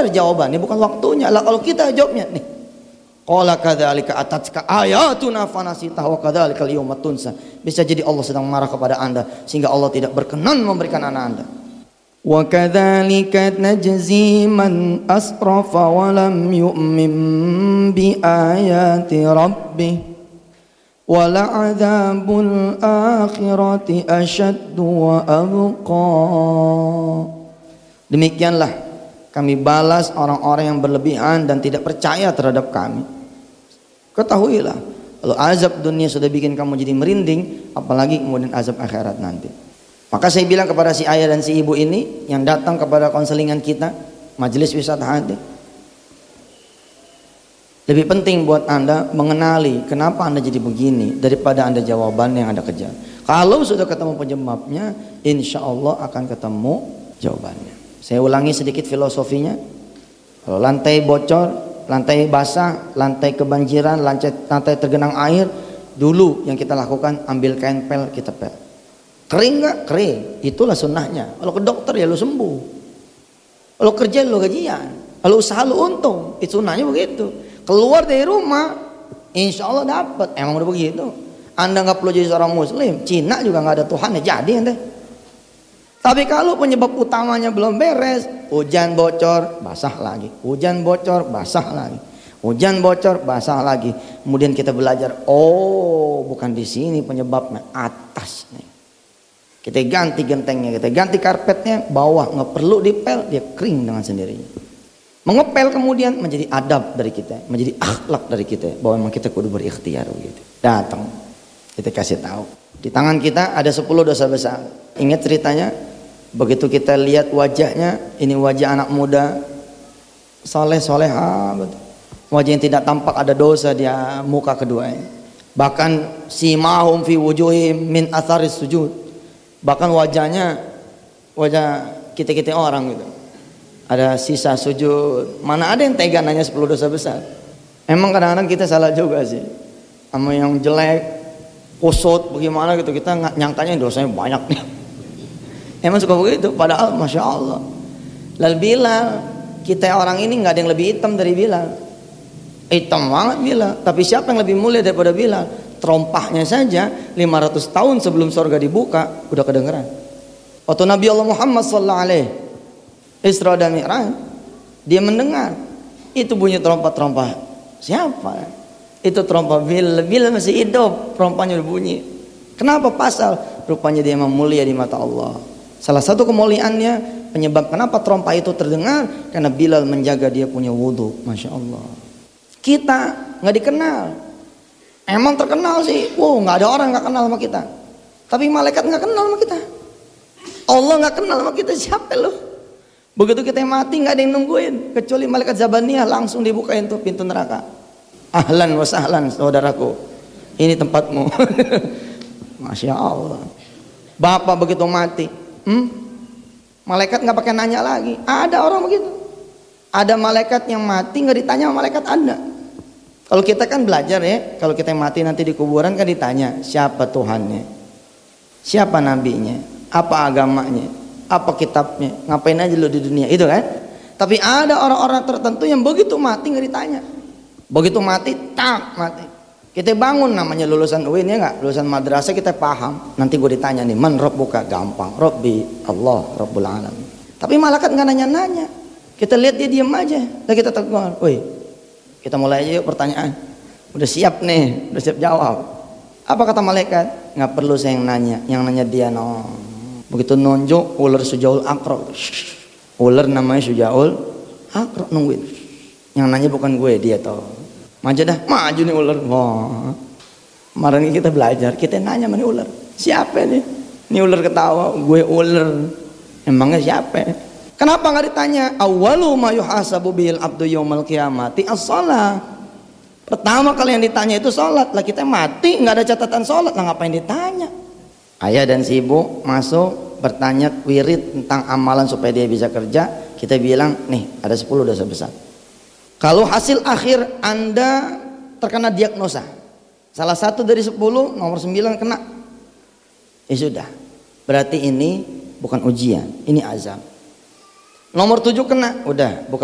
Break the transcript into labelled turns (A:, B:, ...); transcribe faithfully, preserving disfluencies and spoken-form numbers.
A: keluar jawabannya, bukan waktunya. Lah kalau kita jawabnya nih, qala kadzalika atatka ayatuna fanasitaha wa kadzalikal yauma tunsa. Bisa jadi Allah sedang marah kepada Anda sehingga Allah tidak berkenan memberikan anak Anda. Wa kadzalika najzi man asrafa wa lam yu'min bi ayati rabbih wa la'adzabul akhirati asyaddu wa abqa. Demikianlah kami balas orang-orang yang berlebihan dan tidak percaya terhadap kami. Ketahuilah, kalau azab dunia sudah bikin kamu jadi merinding, apalagi kemudian azab akhirat nanti. Maka saya bilang kepada si ayah dan si ibu ini yang datang kepada konselingan kita, majelis wisata hati, lebih penting buat Anda mengenali kenapa Anda jadi begini daripada Anda jawaban yang Anda kejar. Kalau sudah ketemu penyebabnya, insya Allah akan ketemu jawabannya. Saya ulangi sedikit filosofinya. Kalau lantai bocor, lantai basah, lantai kebanjiran, lantai, lantai tergenang air, dulu yang kita lakukan ambil kain pel, kita pel. Kering nggak? Kering. Itulah sunnahnya. Kalau ke dokter ya lu sembuh. Kalau kerja lu gajian. Kalau usaha lu untung. Itu sunnahnya begitu. Keluar dari rumah, insya Allah dapat. Emang udah begitu. Anda nggak perlu jadi seorang muslim. Cina juga nggak ada Tuhan ya jadi ente. Tapi kalau penyebab utamanya belum beres, hujan bocor, basah lagi. Hujan bocor, basah lagi. Hujan bocor, basah lagi. Kemudian kita belajar, oh bukan di sini penyebabnya, atas nih. Kita ganti gentengnya, kita ganti karpetnya, bawah nggak perlu dipel, dia kering dengan sendirinya. Mengepel kemudian menjadi adab dari kita, menjadi akhlak dari kita, bahwa memang kita kudu berikhtiar begitu. Datang, kita kasih tahu. Di tangan kita ada sepuluh dosa besar. Ingat ceritanya? Begitu kita lihat wajahnya, ini wajah anak muda, soleh soleha, wajah yang tidak tampak ada dosa di muka keduanya. Bahkan simahum fi wujuhim min atharis sujud. Bahkan wajahnya wajah kita-kita orang gitu, ada sisa sujud. Mana ada yang tega nanya sepuluh dosa besar. Emang kadang-kadang kita salah juga sih sama yang jelek, kusut bagaimana gitu, kita nggak nyangkanya dosanya banyak nih. Emang suka begitu, padahal masya Allah. Lalu Bilal, kita orang ini nggak ada yang lebih hitam dari Bilal. Hitam banget Bilal. Tapi siapa yang lebih mulia daripada Bilal? Terompahnya saja lima ratus tahun sebelum surga dibuka udah kedengeran. Waktu Nabi Allah Muhammad sallallahu alaihi Isra dan Mi'raj, dia mendengar itu bunyi terompah-terompah. Siapa? Itu terompah Bilal. Bilal masih hidup, terompahnya udah bunyi. Kenapa pasal? Rupanya dia memang mulia di mata Allah. Salah satu kemuliaannya, penyebab kenapa terompah itu terdengar, karena Bilal menjaga dia punya wudhu. Masya Allah. Kita nggak dikenal. Emang terkenal sih, wow nggak ada orang nggak kenal sama kita. Tapi malaikat nggak kenal sama kita. Allah nggak kenal sama kita, siapa lo? Begitu kita mati nggak ada yang nungguin, kecuali malaikat Zabaniyah langsung dibukain tuh pintu neraka. Ahlan wa sahlan saudaraku, ini tempatmu. Masya Allah. Bapak begitu mati, hmm? malaikat nggak pakai nanya lagi. Ada orang begitu. Ada malaikat yang mati nggak ditanya sama malaikat Anda. Kalau kita kan belajar ya, kalau kita mati nanti di kuburan kan ditanya siapa Tuhannya, siapa nabinya, apa agamanya, apa kitabnya, ngapain aja lo di dunia itu kan. Tapi ada orang-orang tertentu yang begitu mati nggak ditanya, begitu mati tak mati. Kita bangun namanya lulusan U I N ya nggak, lulusan madrasah kita paham. Nanti gue ditanya nih, man rabbuka, gampang, Rabbi Allah Rabbul Alamin. Tapi malaikat nggak nanya-nanya, kita lihat dia diam aja, dan kita tegur, woi. Kita mulai aja yuk pertanyaan. Udah siap nih, udah siap jawab. Apa kata malaikat? Nggak perlu saya yang nanya, yang nanya dia no. Begitu nunjuk ular Sujaul Aqra. Ular namanya Sujaul Aqra nungguin. Yang nanya bukan gue, dia tau. Maju dah, maju nih ular. Wah. Kemarin kita belajar, kita nanya mana ular. Siapa nih? Ini ular ketawa, gue ular. Emangnya siapa? Kenapa nggak ditanya? Awwalu ma yuhasabu bil abdu yaumal qiyamati as-shalah. Pertama kali yang ditanya itu sholat. Lah kita mati nggak ada catatan sholat, lah ngapain ditanya? Ayah dan si ibu masuk bertanya wirid tentang amalan supaya dia bisa kerja. Kita bilang nih ada sepuluh dosa besar. Kalau hasil akhir Anda terkena diagnosa, salah satu dari sepuluh, nomor sembilan kena, ya sudah. Berarti ini bukan ujian, ini azab. Nomor tujuh kena, udah bukan